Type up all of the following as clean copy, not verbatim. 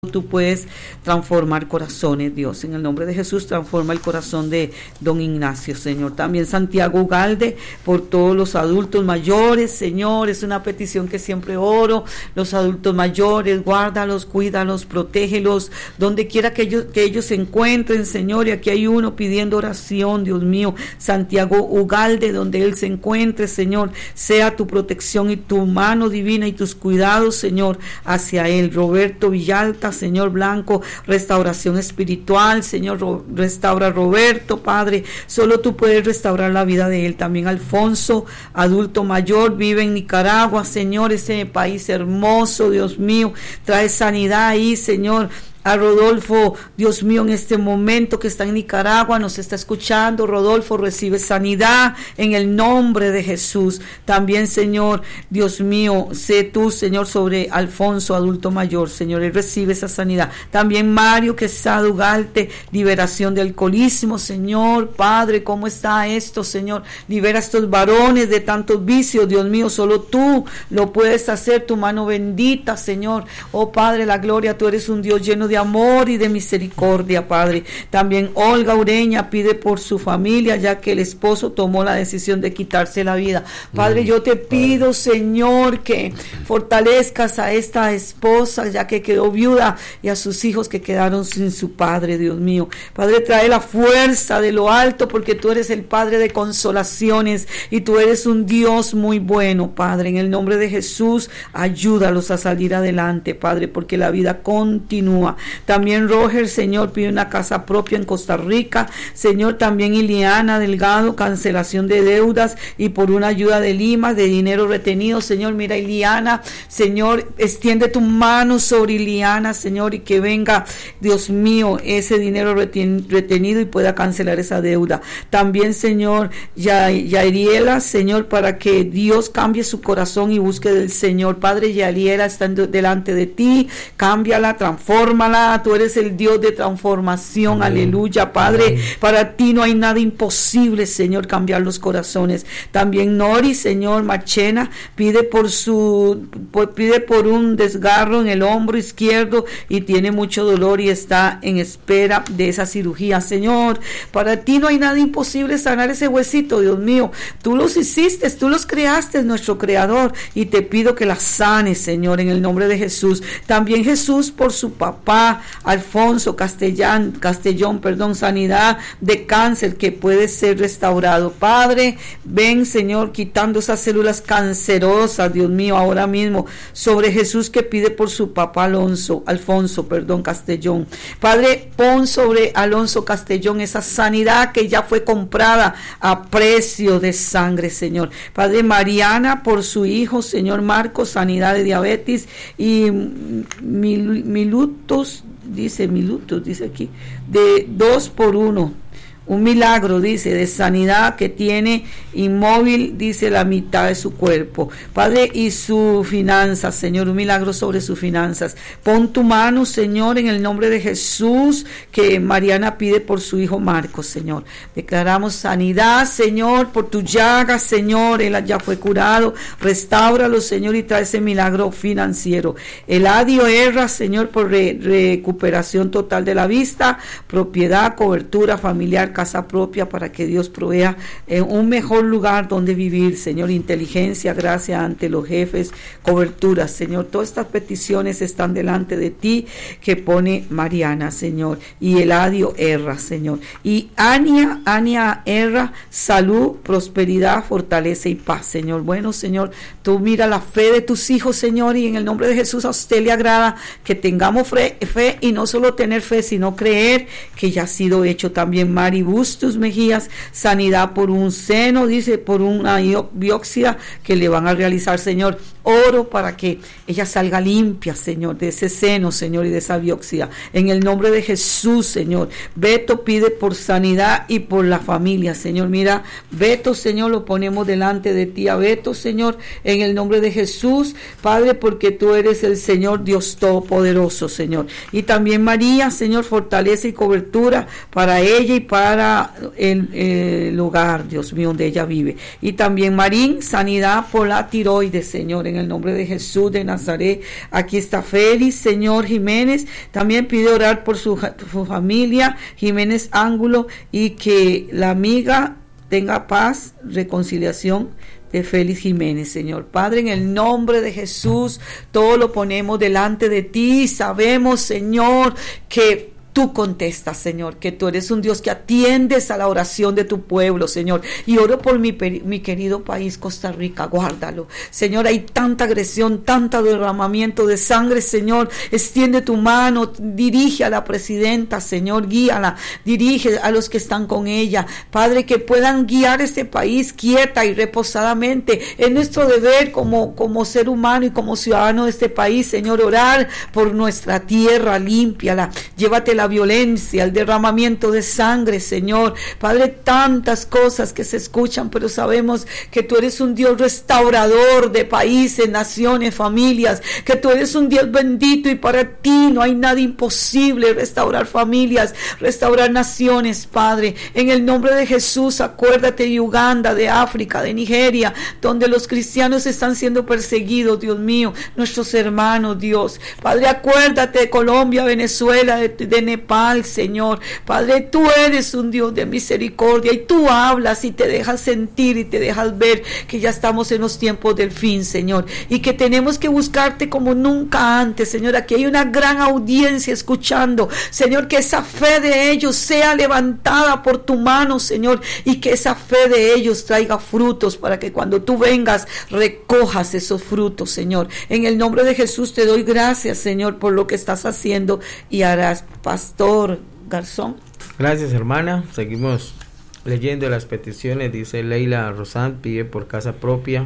Tú puedes transformar corazones, Dios. En el nombre de Jesús, transforma el corazón de don Ignacio, Señor. También Santiago Ugalde, por todos los adultos mayores, Señor. Es una petición que siempre oro. Los adultos mayores, guárdalos, cuídalos, protégelos, donde quiera que ellos se encuentren, Señor. Y aquí hay uno pidiendo oración, Dios mío. Santiago Ugalde, donde él se encuentre, Señor. Sea tu protección y tu mano divina y tus cuidados, Señor, hacia él. Roberto Villalta, Señor Blanco, restauración espiritual, Señor, restaura a Roberto, Padre, solo tú puedes restaurar la vida de él. También Alfonso, adulto mayor, vive en Nicaragua, Señor, ese país hermoso, Dios mío, trae sanidad ahí, Señor. A Rodolfo, Dios mío, en este momento que está en Nicaragua, nos está escuchando. Rodolfo, recibe sanidad en el nombre de Jesús. También, Señor, Dios mío, sé tú, Señor, sobre Alfonso, adulto mayor, Señor, él recibe esa sanidad. También Mario Quesada Ugarte, liberación de alcoholismo, Señor, Padre, ¿cómo está esto, Señor? Libera a estos varones de tantos vicios, Dios mío, solo tú lo puedes hacer, tu mano bendita, Señor. Oh, Padre, la gloria, tú eres un Dios lleno de amor y de misericordia, Padre. También Olga Ureña pide por su familia, ya que el esposo tomó la decisión de quitarse la vida. Padre, yo te pido, Señor, que fortalezcas a esta esposa, ya que quedó viuda, y a sus hijos que quedaron sin su padre, Dios mío. Padre, trae la fuerza de lo alto, porque tú eres el Padre de consolaciones y tú eres un Dios muy bueno, Padre. En el nombre de Jesús, ayúdalos a salir adelante, Padre, porque la vida continúa. También Roger, Señor, pide una casa propia en Costa Rica. Señor, también Iliana Delgado, cancelación de deudas y por una ayuda de Lima, de dinero retenido. Señor, mira Iliana, Señor, extiende tu mano sobre Iliana, Señor, y que venga, Dios mío, ese dinero retenido y pueda cancelar esa deuda. También, Señor, Yairiela, Señor, para que Dios cambie su corazón y busque del Señor. Padre, Yairiela está delante de ti, cámbiala, transfórmala. Tú eres el Dios de transformación, aleluya, Padre. Para ti no hay nada imposible, Señor, cambiar los corazones. También Nori, Señor, Marchena, pide por un desgarro en el hombro izquierdo y tiene mucho dolor y está en espera de esa cirugía. Señor, para ti no hay nada imposible sanar ese huesito, Dios mío. Tú los hiciste, tú los creaste, nuestro creador, y te pido que la sanes, Señor, en el nombre de Jesús. También Jesús, por su papá Alfonso Castellón, sanidad de cáncer que puede ser restaurado. Padre, ven, Señor, quitando esas células cancerosas, Dios mío, ahora mismo, sobre Jesús que pide por su papá Alfonso Castellón. Padre, pon sobre Alonso Castellón esa sanidad que ya fue comprada a precio de sangre, Señor. Padre, Mariana, por su hijo, Señor Marcos, sanidad de diabetes y minutos, dice aquí, de 2x1. Un milagro, dice, de sanidad que tiene inmóvil, dice, la mitad de su cuerpo. Padre, y sus finanzas, Señor, un milagro sobre sus finanzas. Pon tu mano, Señor, en el nombre de Jesús, que Mariana pide por su hijo Marcos, Señor. Declaramos sanidad, Señor, por tu llaga, Señor, él ya fue curado. Restáuralo, Señor, y trae ese milagro financiero. Eladio Erra, Señor, por recuperación total de la vista, propiedad, cobertura familiar, casa propia, para que Dios provea un mejor lugar donde vivir, Señor, inteligencia, gracia ante los jefes, cobertura, Señor. Todas estas peticiones están delante de ti que pone Mariana, Señor, y Eladio Erra, Señor, y Ania Erra, salud, prosperidad, fortaleza y paz, Señor. Bueno, Señor, tú mira la fe de tus hijos, Señor, y en el nombre de Jesús a usted le agrada que tengamos fe y no solo tener fe, sino creer que ya ha sido hecho. También Mari Bustos Mejías, sanidad por un seno, dice, por una biopsia que le van a realizar, Señor. Oro para que ella salga limpia, Señor, de ese seno, Señor, y de esa biopsia. En el nombre de Jesús, Señor. Beto pide por sanidad y por la familia, Señor. Mira, Beto, Señor, lo ponemos delante de ti a Beto, Señor, en el nombre de Jesús, Padre, porque tú eres el Señor Dios Todopoderoso, Señor. Y también María, Señor, fortaleza y cobertura para ella y para el hogar, Dios mío, donde ella vive. Y también Marín, sanidad por la tiroides, Señor, en el nombre de Jesús de Nazaret. Aquí está Félix, Señor Jiménez, también pide orar por su familia, Jiménez Ángulo, y que la amiga tenga paz, reconciliación de Félix Jiménez, Señor. Padre, en el nombre de Jesús, todo lo ponemos delante de ti. Sabemos, Señor, que tú contestas, Señor, que tú eres un Dios que atiendes a la oración de tu pueblo, Señor. Y oro por mi querido país, Costa Rica, guárdalo. Señor, hay tanta agresión, tanto derramamiento de sangre, Señor. Extiende tu mano, dirige a la presidenta, Señor, guíala, dirige a los que están con ella. Padre, que puedan guiar este país quieta y reposadamente. Es nuestro deber como ser humano y como ciudadano de este país, Señor, orar por nuestra tierra, límpiala, llévate la violencia, el derramamiento de sangre, Señor. Padre, tantas cosas que se escuchan, pero sabemos que tú eres un Dios restaurador de países, naciones, familias, que tú eres un Dios bendito y para ti no hay nada imposible. Restaurar familias, restaurar naciones, Padre. En el nombre de Jesús, acuérdate de Uganda, de África, de Nigeria, donde los cristianos están siendo perseguidos, Dios mío, nuestros hermanos, Dios. Padre, acuérdate de Colombia, Venezuela, de Nepal, Señor. Padre, tú eres un Dios de misericordia y tú hablas y te dejas sentir y te dejas ver que ya estamos en los tiempos del fin, Señor, y que tenemos que buscarte como nunca antes, Señor. Aquí hay una gran audiencia escuchando, Señor, que esa fe de ellos sea levantada por tu mano, Señor, y que esa fe de ellos traiga frutos para que cuando tú vengas recojas esos frutos, Señor. En el nombre de Jesús te doy gracias, Señor, por lo que estás haciendo y harás. Pastor Garzón. Gracias, hermana. Seguimos leyendo las peticiones. Dice Leila Rosán, pide por casa propia.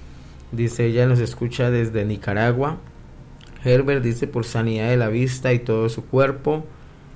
Dice, ella nos escucha desde Nicaragua. Herbert dice por sanidad de la vista y todo su cuerpo.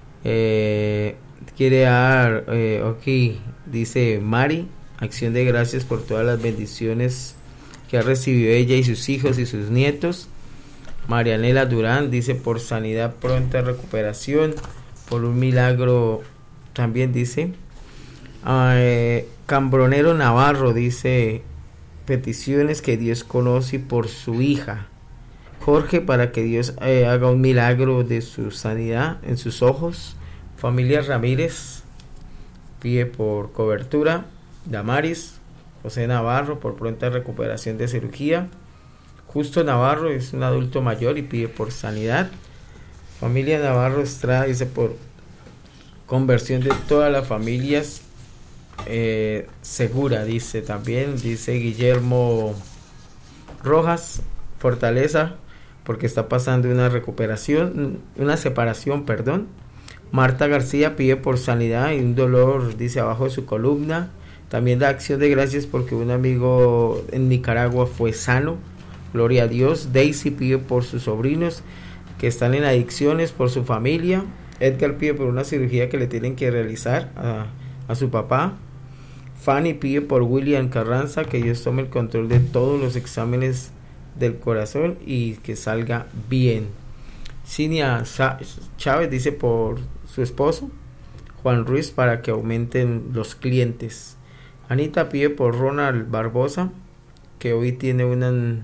Quiere dar, dice Mari, acción de gracias por todas las bendiciones que ha recibido ella y sus hijos y sus nietos. Marianela Durán dice por sanidad, pronta recuperación, por un milagro también dice. Cambronero Navarro dice peticiones que Dios conoce por su hija. Jorge, para que Dios haga un milagro de su sanidad en sus ojos. Familia Ramírez pide por cobertura. Damaris José Navarro por pronta recuperación de cirugía. Justo Navarro es un adulto mayor y pide por sanidad. Familia Navarro Estrada dice por conversión de todas las familias segura, dice también. Dice Guillermo Rojas, fortaleza, porque está pasando una separación. Marta García pide por sanidad y un dolor, dice, abajo de su columna. También da acción de gracias porque un amigo en Nicaragua fue sano. Gloria a Dios. Daisy pide por sus sobrinos que están en adicciones, por su familia. Edgar pide por una cirugía que le tienen que realizar a su papá. Fanny pide por William Carranza que Dios tome el control de todos los exámenes del corazón y que salga bien. Cinia Chávez dice por su esposo Juan Ruiz para que aumenten los clientes. Anita pide por Ronald Barbosa que hoy tiene una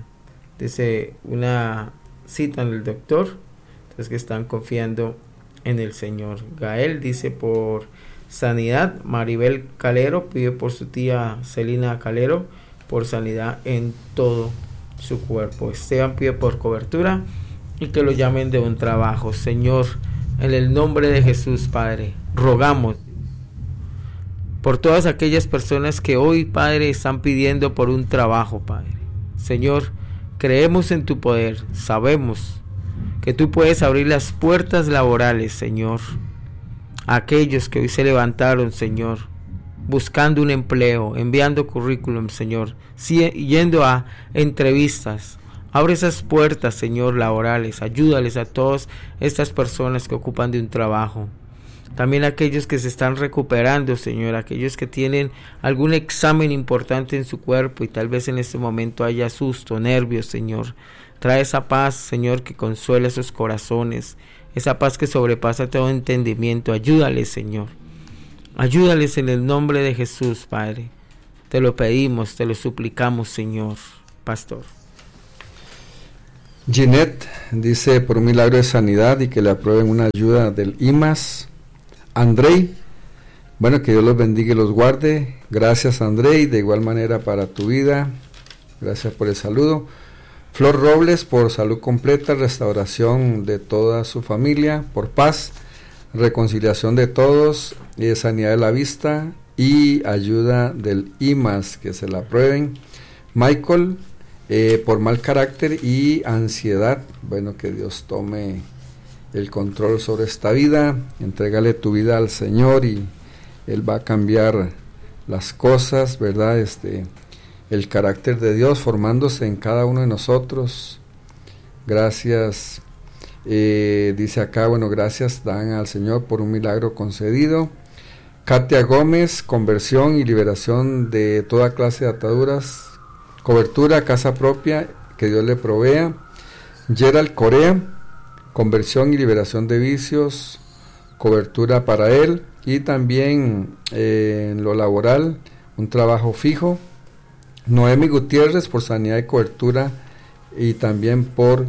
cita en el doctor, entonces que están confiando en el Señor. Gael dice por sanidad. Maribel Calero pide por su tía Celina Calero por sanidad en todo su cuerpo. Esteban pide por cobertura y que lo llamen de un trabajo. Señor, en el nombre de Jesús, Padre, rogamos por todas aquellas personas que hoy, Padre, están pidiendo por un trabajo, Padre. Señor, creemos en tu poder, sabemos que tú puedes abrir las puertas laborales, Señor, a aquellos que hoy se levantaron, Señor, buscando un empleo, enviando currículum, Señor, yendo a entrevistas. Abre esas puertas, Señor, laborales, ayúdales a todas estas personas que ocupan de un trabajo. También aquellos que se están recuperando, Señor, aquellos que tienen algún examen importante en su cuerpo y tal vez en este momento haya susto, nervios, Señor. Trae esa paz, Señor, que consuela esos corazones, esa paz que sobrepasa todo entendimiento. Ayúdales, Señor. Ayúdales en el nombre de Jesús, Padre. Te lo pedimos, te lo suplicamos, Señor. Pastor. Ginette dice por un milagro de sanidad y que le aprueben una ayuda del IMAS. Andrei, bueno, que Dios los bendiga y los guarde. Gracias, Andrei, de igual manera para tu vida. Gracias por el saludo. Flor Robles, por salud completa, restauración de toda su familia, por paz, reconciliación de todos, sanidad de la vista y ayuda del IMAS, que se la aprueben. Michael, por mal carácter y ansiedad, bueno, que Dios tome el control sobre esta vida, entrégale tu vida al Señor y Él va a cambiar las cosas, ¿verdad? El carácter de Dios formándose en cada uno de nosotros. Gracias, dice acá, bueno, gracias dan al Señor por un milagro concedido. Katia Gómez, conversión y liberación de toda clase de ataduras, cobertura, casa propia, que Dios le provea. Gerald Corea, conversión y liberación de vicios, cobertura para él, y también en lo laboral, un trabajo fijo. Noemi Gutiérrez, por sanidad y cobertura, y también por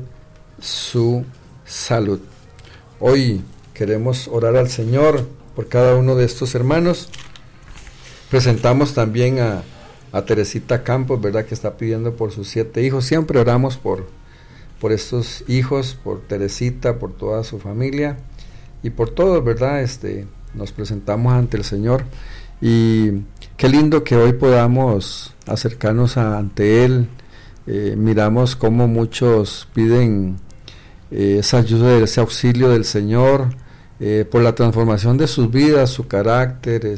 su salud. Hoy queremos orar al Señor por cada uno de estos hermanos. Presentamos también a Teresita Campos, ¿verdad?, que está pidiendo por sus 7 hijos. Siempre oramos por estos hijos, por Teresita, por toda su familia y por todos, ¿verdad? Nos presentamos ante el Señor y qué lindo que hoy podamos acercarnos ante Él. Miramos cómo muchos piden esa ayuda, ese auxilio del Señor por la transformación de sus vidas, su carácter.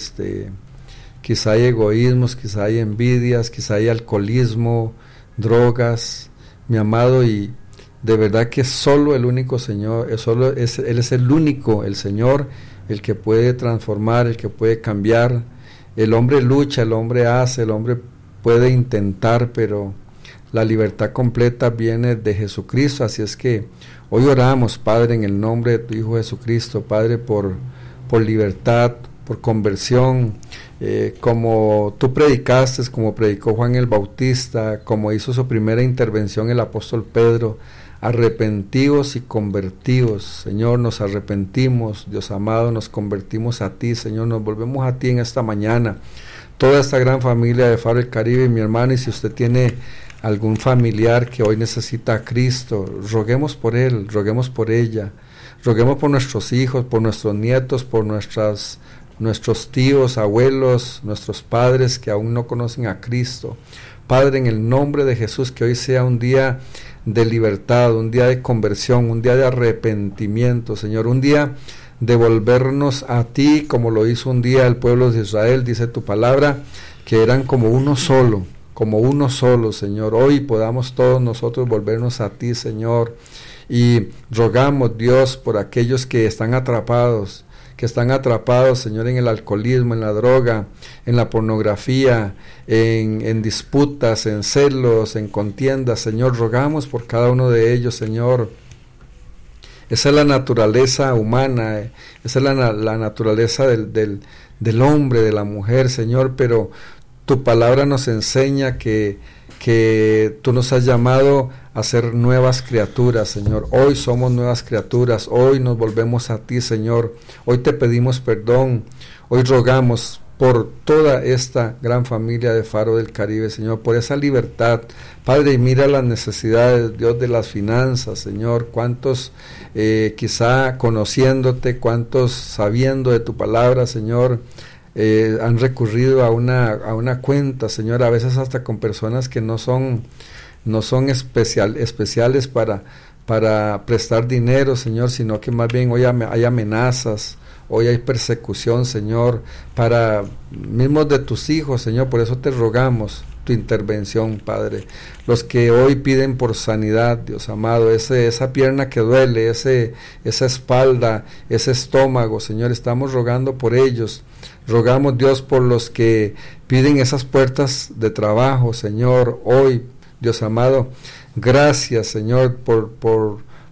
Quizá hay egoísmos, quizá hay envidias, quizá hay alcoholismo, drogas, mi amado, y de verdad que solo el único Señor, Él es el único, el Señor, el que puede transformar, el que puede cambiar. El hombre lucha, el hombre hace, el hombre puede intentar, pero la libertad completa viene de Jesucristo. Así es que hoy oramos, Padre, en el nombre de tu Hijo Jesucristo, Padre, por libertad, por conversión, como tú predicaste, como predicó Juan el Bautista, como hizo su primera intervención el apóstol Pedro. Arrepentidos y convertidos, Señor, nos arrepentimos, Dios amado, nos convertimos a ti, Señor, nos volvemos a ti en esta mañana, toda esta gran familia de Faro del Caribe, mi hermano, y si usted tiene algún familiar que hoy necesita a Cristo, roguemos por él, roguemos por ella, roguemos por nuestros hijos, por nuestros nietos, por nuestros tíos, abuelos, nuestros padres que aún no conocen a Cristo. Padre, en el nombre de Jesús, que hoy sea un día de libertad, un día de conversión, un día de arrepentimiento, Señor, un día de volvernos a ti, como lo hizo un día el pueblo de Israel. Dice tu palabra que eran como uno solo, Señor. Hoy podamos todos nosotros volvernos a ti, Señor, y rogamos, Dios, por aquellos que están atrapados, Señor, en el alcoholismo, en la droga, en la pornografía, en disputas, en celos, en contiendas, Señor, rogamos por cada uno de ellos, Señor. Esa es la naturaleza humana, esa es la naturaleza del hombre, de la mujer, Señor, pero tu palabra nos enseña que tú nos has llamado a ser nuevas criaturas, Señor. Hoy somos nuevas criaturas, hoy nos volvemos a ti, Señor. Hoy te pedimos perdón, hoy rogamos por toda esta gran familia de Faro del Caribe, Señor, por esa libertad. Padre, y mira las necesidades, Dios, de las finanzas, Señor. Cuántos quizá conociéndote, cuántos sabiendo de tu palabra, Señor, han recurrido a una cuenta, Señor, a veces hasta con personas que no son especiales para prestar dinero, Señor, sino que más bien hoy hay amenazas, hoy hay persecución, Señor, para mismos de tus hijos, Señor. Por eso te rogamos tu intervención, Padre. Los que hoy piden por sanidad, Dios amado, esa pierna que duele, esa espalda, ese estómago, Señor, estamos rogando por ellos. Rogamos, Dios, por los que piden esas puertas de trabajo, Señor, hoy, Dios amado. Gracias, Señor, por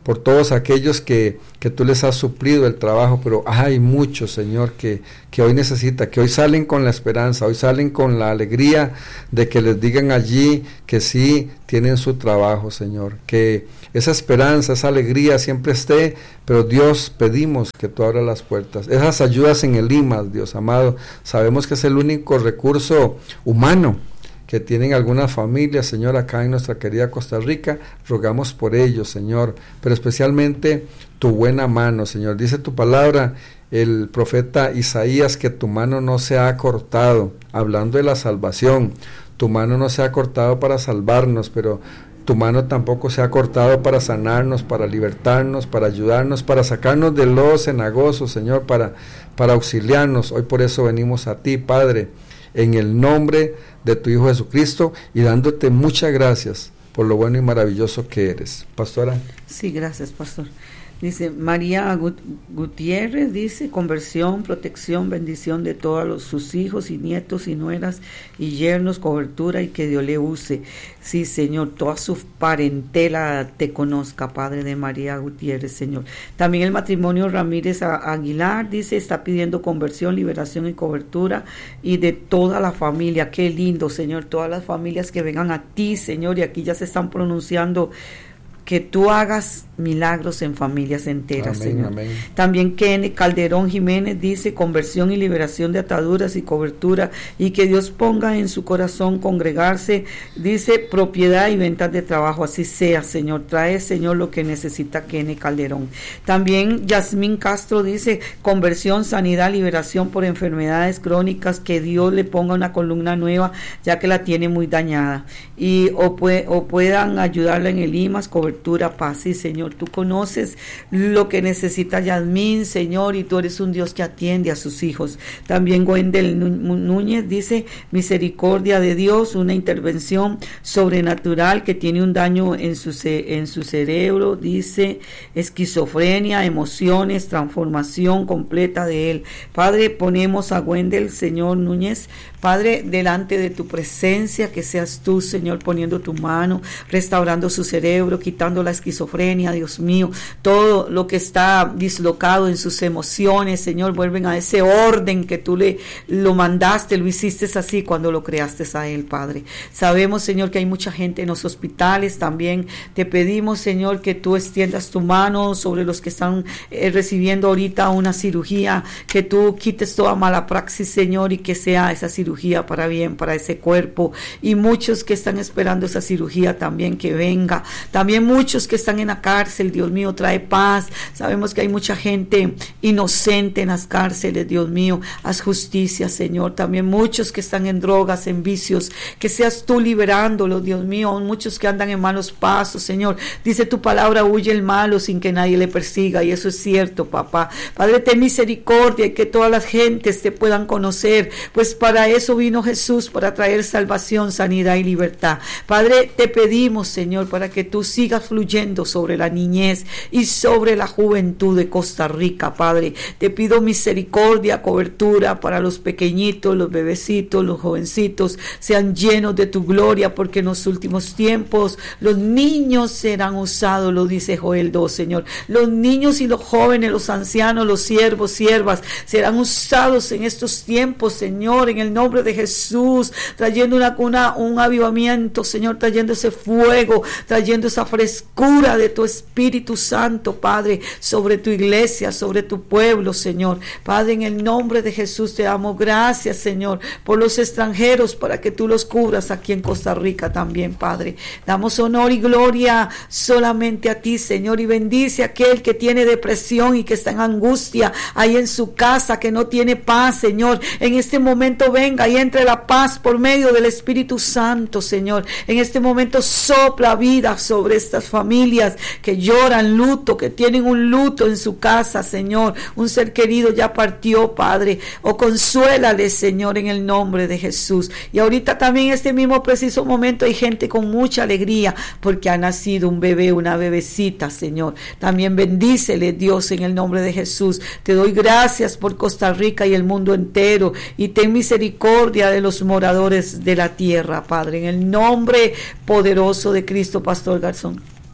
por todos aquellos que tú les has suplido el trabajo, pero hay muchos, Señor, que hoy necesita, que hoy salen con la esperanza, hoy salen con la alegría de que les digan allí que sí tienen su trabajo, Señor, que esa esperanza, esa alegría siempre esté, pero Dios, pedimos que tú abras las puertas, esas ayudas en el IMAS, Dios amado, sabemos que es el único recurso humano que tienen algunas familias, Señor, acá en nuestra querida Costa Rica, rogamos por ellos, Señor, pero especialmente tu buena mano, Señor. Dice tu palabra, el profeta Isaías, que tu mano no se ha cortado, hablando de la salvación, tu mano no se ha cortado para salvarnos, pero tu mano tampoco se ha cortado para sanarnos, para libertarnos, para ayudarnos, para sacarnos de los cenagosos, Señor, para auxiliarnos. Hoy por eso venimos a ti, Padre, en el nombre de tu Hijo Jesucristo, y dándote muchas gracias por lo bueno y maravilloso que eres. Pastora. Sí, gracias, pastor. Dice María Gutiérrez, dice: conversión, protección, bendición de todos sus hijos y nietos y nueras y yernos, cobertura, y que Dios le use. Sí, Señor, toda su parentela te conozca, Padre, de María Gutiérrez, Señor. También el matrimonio Ramírez Aguilar, dice, está pidiendo conversión, liberación y cobertura, y de toda la familia. Qué lindo, Señor, todas las familias que vengan a ti, Señor, y aquí ya se están pronunciando que tú hagas milagros en familias enteras, amén, Señor. Amén. También Kenny Calderón Jiménez dice: conversión y liberación de ataduras y cobertura, y que Dios ponga en su corazón congregarse, dice, propiedad y ventas de trabajo, así sea, Señor. Trae, Señor, lo que necesita Kenny Calderón. También Yasmín Castro dice: conversión, sanidad, liberación por enfermedades crónicas, que Dios le ponga una columna nueva, ya que la tiene muy dañada, y o puedan ayudarla en el IMAS, cobertura, paz. Sí, Señor, tú conoces lo que necesita Yasmín, Señor, y tú eres un Dios que atiende a sus hijos. También Wendel Núñez dice: misericordia de Dios, una intervención sobrenatural, que tiene un daño en su cerebro, dice, esquizofrenia, emociones, transformación completa de él. Padre, ponemos a Wendel, Señor Núñez, Padre, delante de tu presencia, que seas tú, Señor, poniendo tu mano, restaurando su cerebro, quitando la esquizofrenia, Dios mío, todo lo que está dislocado en sus emociones, Señor, vuelven a ese orden que tú lo mandaste, lo hiciste así cuando lo creaste a él, Padre. Sabemos, Señor, que hay mucha gente en los hospitales también. Te pedimos, Señor, que tú extiendas tu mano sobre los que están recibiendo ahorita una cirugía, que tú quites toda mala praxis, Señor, y que sea esa cirugía para bien, para ese cuerpo, y muchos que están esperando esa cirugía también, que venga. También muchos que están en la cárcel, Dios mío, trae paz. Sabemos que hay mucha gente inocente en las cárceles, Dios mío, haz justicia, Señor. También muchos que están en drogas, en vicios, que seas tú liberándolos, Dios mío. Muchos que andan en malos pasos, Señor. Dice tu palabra: huye el malo sin que nadie le persiga, y eso es cierto, papá. Padre, ten misericordia, y que todas las gentes te puedan conocer, pues para eso vino Jesús, para traer salvación, sanidad y libertad. Padre, te pedimos, Señor, para que tú sigas fluyendo sobre la niñez y sobre la juventud de Costa Rica, Padre. Te pido misericordia, cobertura para los pequeñitos, los bebecitos, los jovencitos, sean llenos de tu gloria, porque en los últimos tiempos los niños serán usados, lo dice Joel 2, Señor. Los niños y los jóvenes, los ancianos, los siervos, siervas, serán usados en estos tiempos, Señor, en el nombre de Jesús, trayendo un avivamiento, Señor, trayendo ese fuego, trayendo esa frescura de tu Espíritu Santo, Padre, sobre tu iglesia, sobre tu pueblo, Señor. Padre, en el nombre de Jesús te damos gracias, Señor, por los extranjeros, para que tú los cubras aquí en Costa Rica también, Padre. Damos honor y gloria solamente a ti, Señor, y bendice a aquel que tiene depresión y que está en angustia ahí en su casa, que no tiene paz, Señor. En este momento venga y entre la paz por medio del Espíritu Santo, Señor. En este momento sopla vida sobre estas familias que lloran luto, que tienen un luto en su casa, Señor. Un ser querido ya partió, Padre. O consuélale, Señor, en el nombre de Jesús. Y ahorita también en este mismo preciso momento hay gente con mucha alegría porque ha nacido un bebé, una bebecita, Señor. También bendícele, Dios, en el nombre de Jesús. Te doy gracias por Costa Rica y el mundo entero, y ten misericordia de los moradores de la tierra, Padre, en el nombre poderoso de Cristo. Pastor Garzón.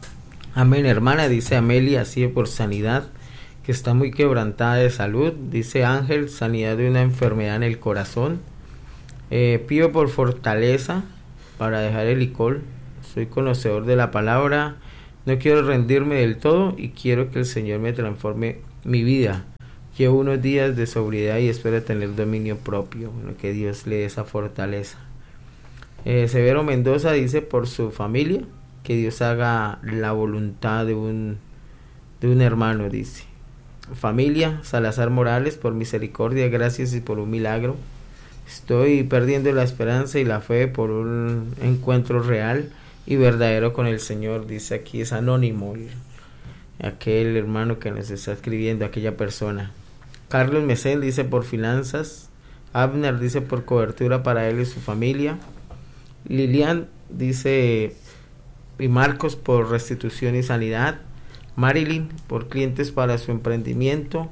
Amén, hermana, dice Amelia, así por sanidad, que está muy quebrantada de salud. Dice Ángel, sanidad de una enfermedad en el corazón. Pido por fortaleza para dejar el licor. Soy conocedor de la palabra, no quiero rendirme del todo y quiero que el Señor me transforme mi vida. Llevo unos días de sobriedad y espero tener dominio propio. Bueno, que Dios le dé esa fortaleza. Severo Mendoza dice por su familia, que Dios haga la voluntad de un hermano, dice. Familia, Salazar Morales, por misericordia, gracias y por un milagro. Estoy perdiendo la esperanza y la fe por un encuentro real y verdadero con el Señor, dice aquí, es anónimo aquel hermano que nos está escribiendo, aquella persona. Carlos Mesén dice por finanzas. Abner dice por cobertura para él y su familia. Lilian dice, y Marcos por restitución y sanidad. Marilyn por clientes para su emprendimiento.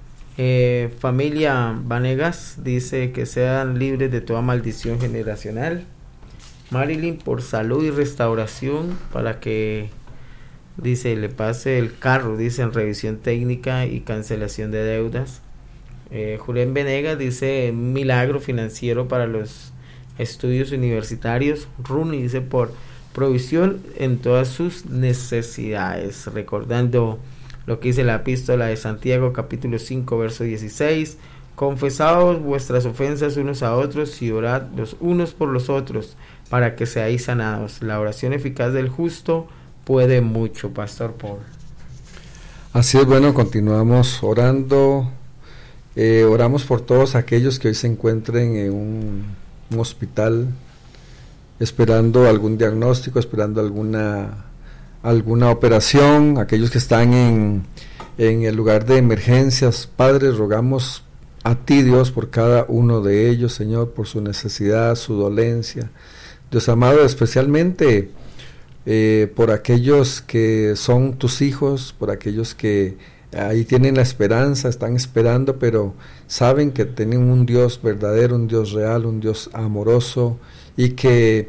Familia Vanegas dice que sean libres de toda maldición generacional. Marilyn por salud y restauración para que, dice, le pase el carro, dice, en revisión técnica y cancelación de deudas. Julián Venegas dice milagro financiero para los estudios universitarios. Rooney dice por provisión en todas sus necesidades, recordando lo que dice la epístola de Santiago capítulo 5 verso 16: confesaos vuestras ofensas unos a otros y orad los unos por los otros para que seáis sanados. La oración eficaz del justo puede mucho, Pastor Paul. Así es, bueno, continuamos orando. Oramos por todos aquellos que hoy se encuentren en un hospital esperando algún diagnóstico, esperando alguna operación, aquellos que están en el lugar de emergencias. Padre, rogamos a ti, Dios, por cada uno de ellos, Señor, por su necesidad, su dolencia. Dios amado, especialmente por aquellos que son tus hijos, por aquellos que ahí tienen la esperanza, están esperando, pero saben que tienen un Dios verdadero, un Dios real, un Dios amoroso, y que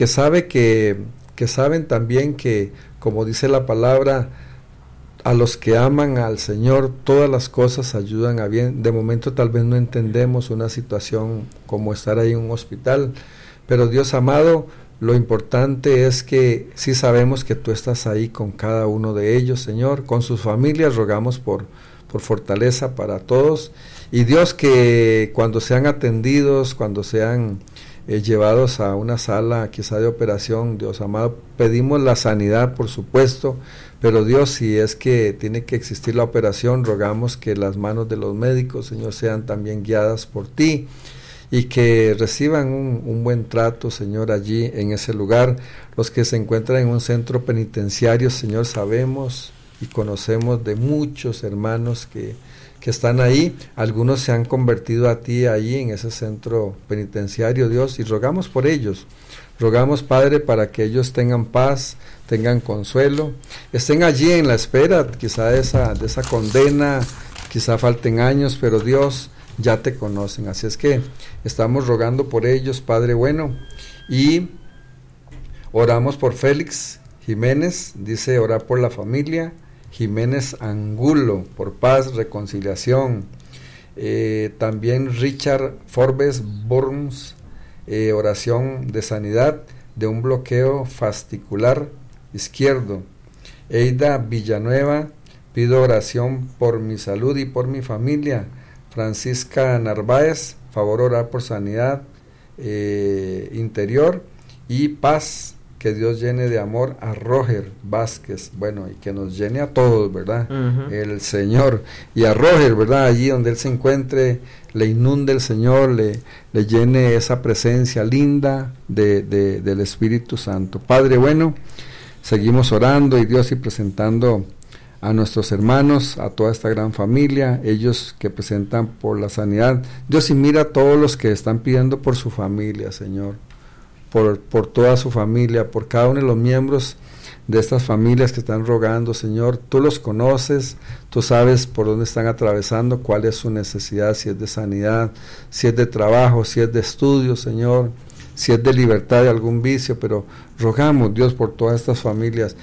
saben también que, como dice la palabra, a los que aman al Señor todas las cosas ayudan a bien. De momento tal vez no entendemos una situación como estar ahí en un hospital, pero Dios amado, lo importante es que sí sabemos que tú estás ahí con cada uno de ellos, Señor, con sus familias. Rogamos por fortaleza para todos, y Dios, que cuando sean atendidos, cuando sean llevados a una sala quizá de operación, Dios amado, pedimos la sanidad, por supuesto, pero Dios, si es que tiene que existir la operación, rogamos que las manos de los médicos, Señor, sean también guiadas por ti, y que reciban un buen trato, Señor, allí en ese lugar. Los que se encuentran en un centro penitenciario, Señor, sabemos y conocemos de muchos hermanos que están ahí. Algunos se han convertido a ti allí en ese centro penitenciario, Dios, y rogamos por ellos. Rogamos, Padre, para que ellos tengan paz, tengan consuelo, estén allí en la espera quizá de esa condena, quizá falten años, pero Dios, ya te conocen. Así es que estamos rogando por ellos, Padre bueno, y oramos por Félix Jiménez, dice orar por la familia Jiménez Angulo, por paz, reconciliación. También Richard Forbes Burns, oración de sanidad de un bloqueo fascicular izquierdo. Eida Villanueva, pido oración por mi salud y por mi familia. Francisca Narváez, favor orar por sanidad interior y paz, que Dios llene de amor a Roger Vázquez, bueno, y que nos llene a todos, ¿verdad? El Señor, y a Roger, ¿verdad? Allí donde él se encuentre, le inunde el Señor, le llene esa presencia linda del Espíritu Santo. Padre bueno, seguimos orando, y Dios, y presentando a nuestros hermanos, a toda esta gran familia, ellos que presentan por la sanidad. Dios, y mira a todos los que están pidiendo por su familia, Señor, por toda su familia, por cada uno de los miembros de estas familias que están rogando, Señor. Tú los conoces, tú sabes por dónde están atravesando, cuál es su necesidad, si es de sanidad, si es de trabajo, si es de estudio, Señor, si es de libertad de algún vicio, pero rogamos, Dios, por todas estas familias.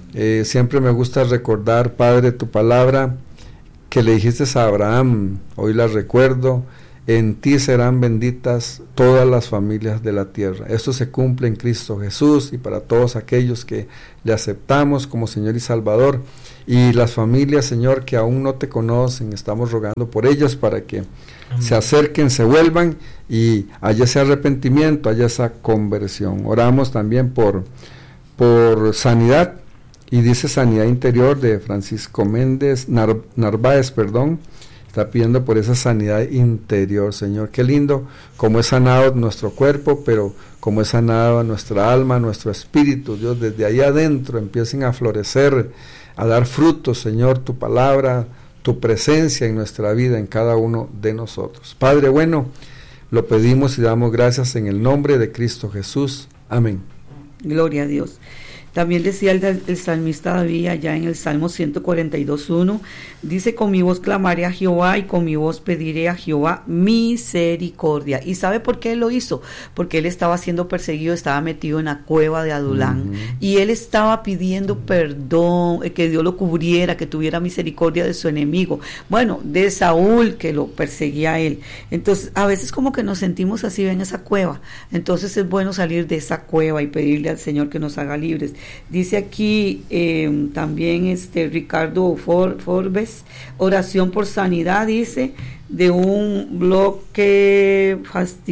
Siempre me gusta recordar, Padre, tu palabra que le dijiste a Abraham, hoy la recuerdo: en ti serán benditas todas las familias de la tierra. Esto se cumple en Cristo Jesús, y para todos aquellos que le aceptamos como Señor y Salvador. Y las familias, Señor, que aún no te conocen, estamos rogando por ellas para que se acerquen, se vuelvan, y haya ese arrepentimiento, haya esa conversión. Oramos también por sanidad, y dice sanidad interior de Francisco Méndez Narváez, está pidiendo por esa sanidad interior, Señor. Qué lindo como es sanado nuestro cuerpo, pero como es sanado nuestra alma, nuestro espíritu. Dios, desde ahí adentro empiecen a florecer, a dar frutos, Señor, tu palabra, tu presencia en nuestra vida, en cada uno de nosotros. Padre bueno, lo pedimos y damos gracias en el nombre de Cristo Jesús. Amén. Gloria a Dios. También decía el salmista David allá en el Salmo 142:1, dice: con mi voz clamaré a Jehová, y con mi voz pediré a Jehová misericordia. ¿Y sabe por qué él lo hizo? Porque él estaba siendo perseguido, estaba metido en la cueva de Adulán, y él estaba pidiendo perdón, que Dios lo cubriera, que tuviera misericordia de su enemigo, bueno, de Saúl, que lo perseguía a él. Entonces, a veces como que nos sentimos así en esa cueva. Entonces es bueno salir de esa cueva y pedirle al Señor que nos haga libres. Dice aquí también Ricardo Forbes, oración por sanidad, dice, de un bloqueo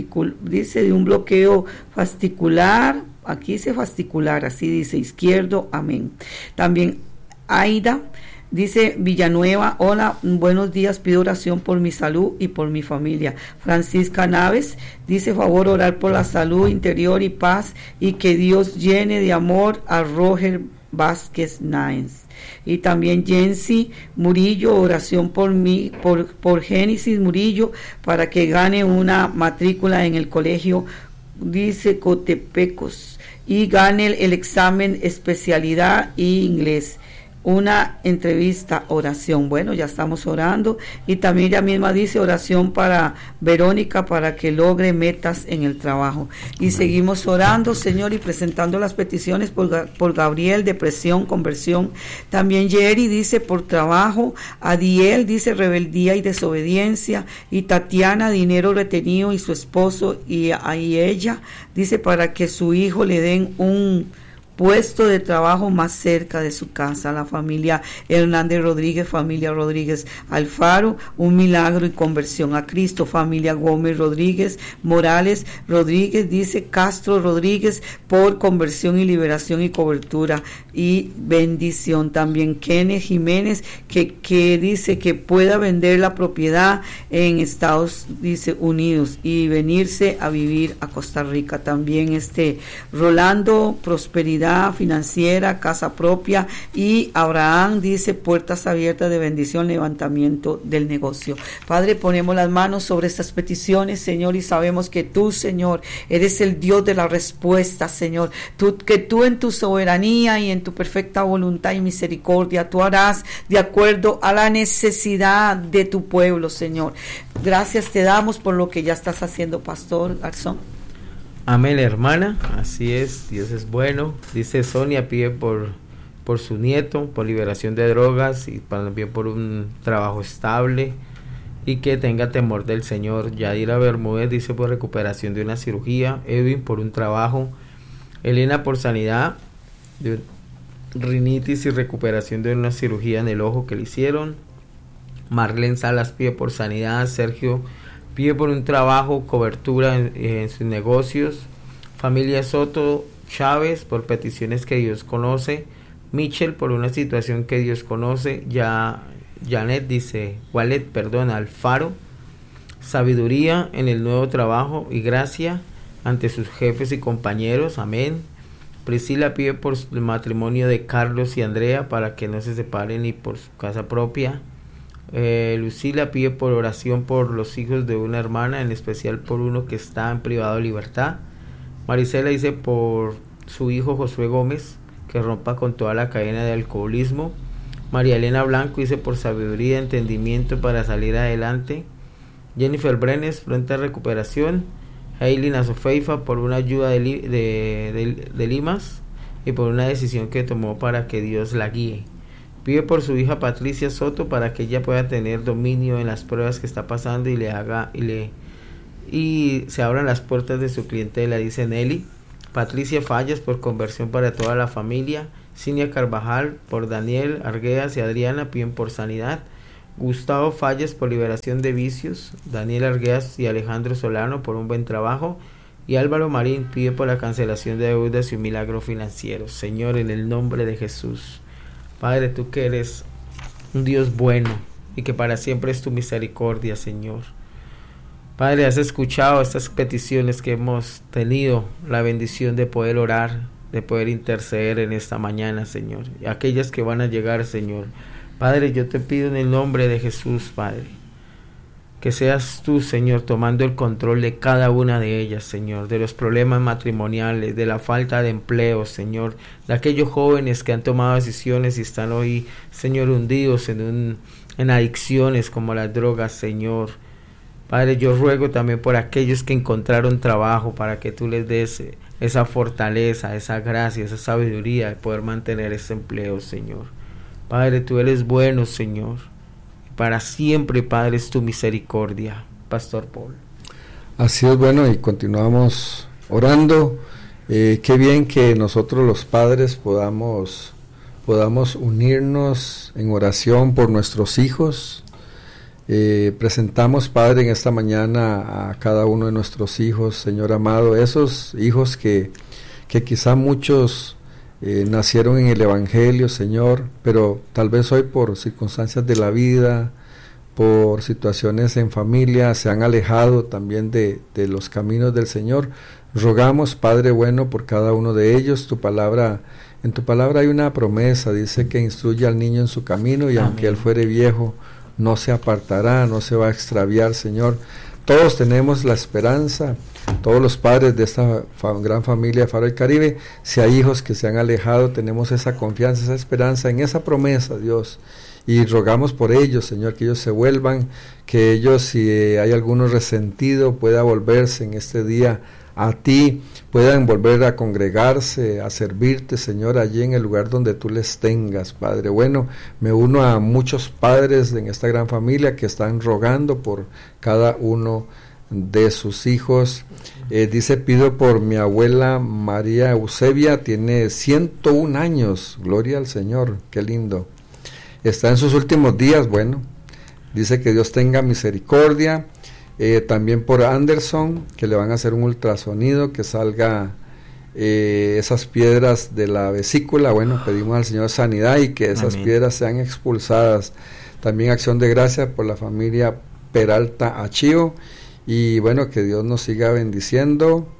fascicular, aquí dice fascicular, así dice, izquierdo, amén. También Aida dice Villanueva: hola, buenos días, pido oración por mi salud y por mi familia. Francisca Naves dice: favor orar por la salud interior y paz, y que Dios llene de amor a Roger Vázquez Naens. Y también Jensi Murillo: oración por mí, por Génesis Murillo, para que gane una matrícula en el colegio, dice Cotepecos, y gane el examen especialidad y inglés. Una entrevista, oración. Bueno, ya estamos orando. Y también ella misma dice: oración para Verónica, para que logre metas en el trabajo. Y seguimos orando, Señor, y presentando las peticiones por Gabriel, depresión, conversión. También Jerry dice por trabajo. Adiel dice rebeldía y desobediencia. Y Tatiana, dinero retenido, y su esposo y ella dice para que su hijo le den un puesto de trabajo más cerca de su casa. La familia Hernández Rodríguez, familia Rodríguez Alfaro, un milagro y conversión a Cristo. Familia Gómez Rodríguez, Morales Rodríguez, dice Castro Rodríguez, por conversión y liberación y cobertura y bendición. También Kenneth Jiménez, que dice que pueda vender la propiedad en Estados Unidos y venirse a vivir a Costa Rica. También Rolando, prosperidad financiera, casa propia. Y Abraham dice puertas abiertas de bendición, levantamiento del negocio. Padre, ponemos las manos sobre estas peticiones, Señor, y sabemos que tú, Señor, eres el Dios de la respuesta, Señor. Que tú en tu soberanía y en tu perfecta voluntad y misericordia, tú harás de acuerdo a la necesidad de tu pueblo, Señor. Gracias te damos por lo que ya estás haciendo, Pastor Garzón. Amén, hermana, así es, Dios es bueno. Dice Sonia, pide por su nieto, por liberación de drogas, y también por un trabajo estable y que tenga temor del Señor. Yadira Bermúdez dice por recuperación de una cirugía. Edwin por un trabajo. Elena por sanidad de rinitis y recuperación de una cirugía en el ojo que le hicieron. Marlene Salas pide por sanidad. Sergio pide por un trabajo, cobertura en sus negocios. Familia Soto Chávez por peticiones que Dios conoce. Michelle por una situación que Dios conoce. Wallet Alfaro. Sabiduría en el nuevo trabajo y gracia ante sus jefes y compañeros. Amén. Priscila pide por el matrimonio de Carlos y Andrea para que no se separen ni por su casa propia. Lucila pide por oración por los hijos de una hermana, en especial por uno que está en privado de libertad. Marisela dice por su hijo Josué Gómez, que rompa con toda la cadena de alcoholismo. María Elena Blanco dice por sabiduría y entendimiento para salir adelante. Jennifer Brenes, pronta recuperación. Hailey Nazofeifa por una ayuda de Limas. y por una decisión que tomó para que Dios la guíe. Pide por su hija Patricia Soto para que ella pueda tener dominio en las pruebas que está pasando y se abran las puertas de su clientela, dice Nelly. Patricia Fallas por conversión para toda la familia. Cinia Carvajal por Daniel Argueas y Adriana piden por sanidad. Gustavo Fallas por liberación de vicios. Daniel Argueas y Alejandro Solano por un buen trabajo. Y Álvaro Marín pide por la cancelación de deudas y un milagro financiero. Señor, en el nombre de Jesús. Padre, tú que eres un Dios bueno y que para siempre es tu misericordia, Señor. Padre, has escuchado estas peticiones que hemos tenido la bendición de poder orar, de poder interceder en esta mañana, Señor. Y aquellas que van a llegar, Señor. Padre, yo te pido en el nombre de Jesús, Padre, que seas tú, Señor, tomando el control de cada una de ellas, Señor, de los problemas matrimoniales, de la falta de empleo, Señor, de aquellos jóvenes que han tomado decisiones y están hoy, Señor, hundidos en adicciones como las drogas, Señor. Padre, yo ruego también por aquellos que encontraron trabajo, para que tú les des esa fortaleza, esa gracia, esa sabiduría de poder mantener ese empleo, Señor. Padre, tú eres bueno, Señor. Para siempre, Padre, es tu misericordia. Pastor Paul. Así es, bueno, y continuamos orando. Qué bien que nosotros los padres podamos unirnos en oración por nuestros hijos. Presentamos, Padre, en esta mañana a cada uno de nuestros hijos, Señor amado, esos hijos que quizá muchos nacieron en el Evangelio, Señor, pero tal vez hoy por circunstancias de la vida, por situaciones en familia, se han alejado también de los caminos del Señor. Rogamos, Padre bueno, por cada uno de ellos. En tu palabra hay una promesa, dice que instruye al niño en su camino y aunque él fuere viejo, no se apartará, no se va a extraviar, Señor. Todos tenemos la esperanza, todos los padres de esta gran familia de Faro del Caribe, si hay hijos que se han alejado, tenemos esa confianza, esa esperanza en esa promesa, Dios. Y rogamos por ellos, Señor, que ellos se vuelvan, que ellos, si hay alguno resentido, pueda volverse en este día a ti, puedan volver a congregarse, a servirte, Señor, allí en el lugar donde tú les tengas, Padre. Bueno, me uno a muchos padres en esta gran familia que están rogando por cada uno de sus hijos. Dice, pido por mi abuela María Eusebia, tiene 101 años, gloria al Señor, qué lindo. Está en sus últimos días, bueno, dice que Dios tenga misericordia. También por Anderson, que le van a hacer un ultrasonido, que salga esas piedras de la vesícula. Bueno, pedimos al Señor sanidad y que esas piedras sean expulsadas. También acción de gracias por la familia Peralta Achío, y bueno, que Dios nos siga bendiciendo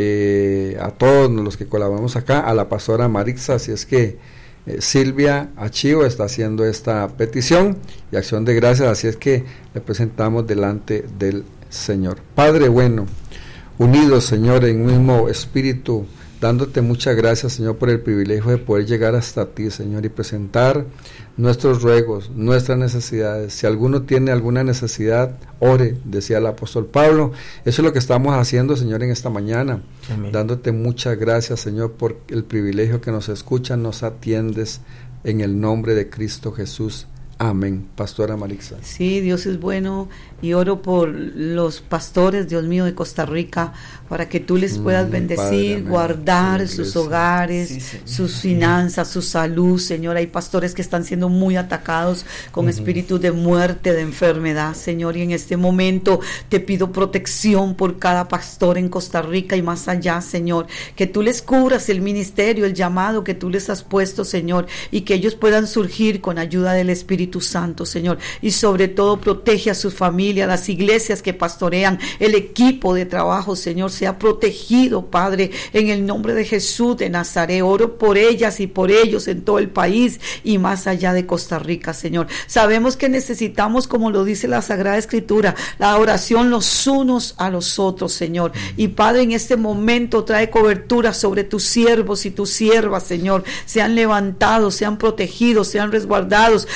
a todos los que colaboramos acá, a la pastora Marixa, así es que Silvia Achío está haciendo esta petición y acción de gracias, así es que le presentamos delante del Señor. Padre bueno, unidos, Señor, en un mismo espíritu, dándote muchas gracias, Señor, por el privilegio de poder llegar hasta ti, Señor, y presentar nuestros ruegos, nuestras necesidades. Si alguno tiene alguna necesidad, ore, decía el apóstol Pablo. Eso es lo que estamos haciendo, Señor, en esta mañana. Amén. Dándote muchas gracias, Señor, por el privilegio que nos escuchas, nos atiendes, en el nombre de Cristo Jesús. Amén. Pastora Marixa. Sí, Dios es bueno, y oro por los pastores, Dios mío, de Costa Rica, para que tú les puedas bendecir, Padre, guardar sus hogares, sí, sus finanzas, su salud, Señor. Hay pastores que están siendo muy atacados con espíritus de muerte, de enfermedad, Señor, y en este momento te pido protección por cada pastor en Costa Rica y más allá, Señor, que tú les cubras el ministerio, el llamado que tú les has puesto, Señor, y que ellos puedan surgir con ayuda del Espíritu Santo, Señor, y sobre todo protege a sus familias, las iglesias que pastorean, el equipo de trabajo, Señor, sea protegido, Padre, en el nombre de Jesús de Nazaret. Oro por ellas y por ellos en todo el país y más allá de Costa Rica, Señor. Sabemos que necesitamos, como lo dice la Sagrada Escritura, la oración los unos a los otros, Señor, y Padre, en este momento trae cobertura sobre tus siervos y tus siervas, Señor, sean levantados, sean protegidos, sean resguardados. Pon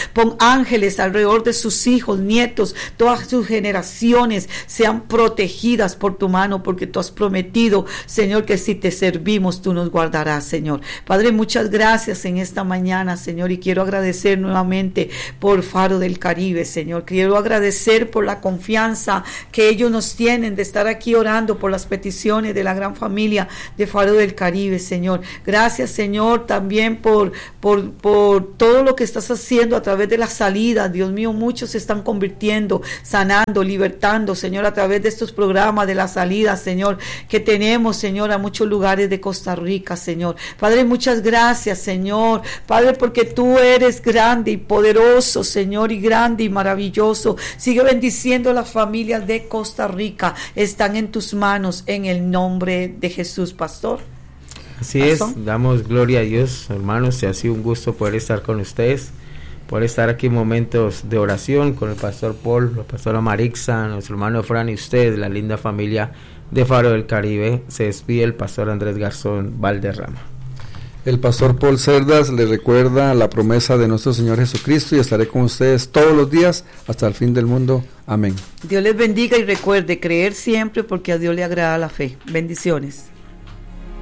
ángeles alrededor de sus hijos, nietos, todas sus generaciones sean protegidas por tu mano, porque tú has prometido, Señor, que si te servimos, tú nos guardarás, Señor. Padre, muchas gracias en esta mañana, Señor, y quiero agradecer nuevamente por Faro del Caribe, Señor. Quiero agradecer por la confianza que ellos nos tienen de estar aquí orando por las peticiones de la gran familia de Faro del Caribe, Señor. Gracias, Señor, también por todo lo que estás haciendo a través de las salidas. Dios mío, muchos se están convirtiendo, sanando, libertando, Señor, a través de estos programas de las salidas, Señor, que tenemos, Señor, a muchos lugares de Costa Rica, Señor. Padre, muchas gracias, Señor. Padre, porque tú eres grande y poderoso, Señor, y grande y maravilloso. Sigue bendiciendo las familias de Costa Rica. Están en tus manos, en el nombre de Jesús, pastor. Así es, damos gloria a Dios, hermanos. Ha sido un gusto poder estar con ustedes, poder estar aquí en momentos de oración con el pastor Paul, la pastora Marixa, nuestro hermano Fran y ustedes, la linda familia de Faro del Caribe. Se despide el pastor Andrés Garzón Valderrama. El pastor Paul Cerdas le recuerda la promesa de nuestro Señor Jesucristo: y estaré con ustedes todos los días hasta el fin del mundo. Amén. Dios les bendiga y recuerde creer siempre, porque a Dios le agrada la fe. Bendiciones.